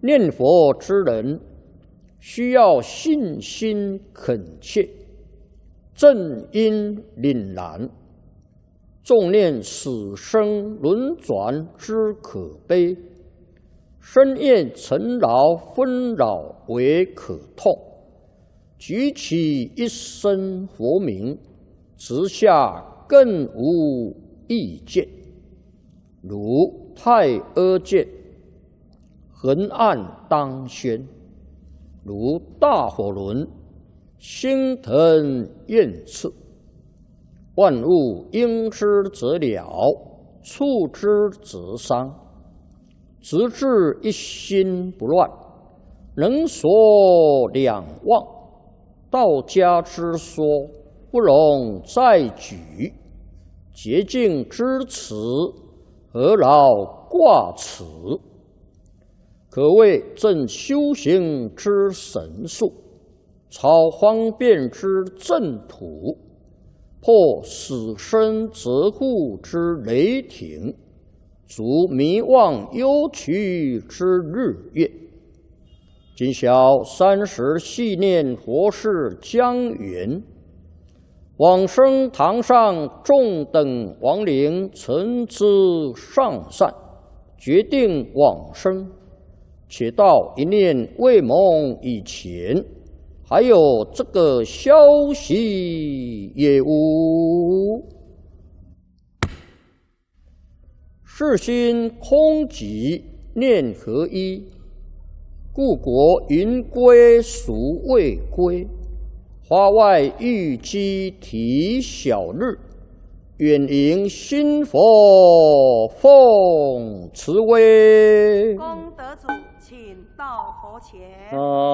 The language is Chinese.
念佛之人需要信心恳切，正因凛然，重念死生轮转之可悲，深厌尘劳纷扰为可痛，举起一身佛名，直下更无意见，如太阿剑，横按当宣，如大火轮，星腾焰炽。万物应之则了，触之则伤，直至一心不乱，能所两忘。道家之说，不容再举。洁净之词，何劳挂齿？可谓正修行之神术，超方便之正途，破死生责护之雷霆，足迷妄忧屈之日月。今晓30系念佛事将圆，往生堂上众等亡灵诚知上善，决定往生。且到一念未蒙以前，还有这个消息也无。世心空寂，念合一，故国云归孰未归？花外玉鸡啼晓日，远迎新佛奉慈威。 功德主，请到佛前。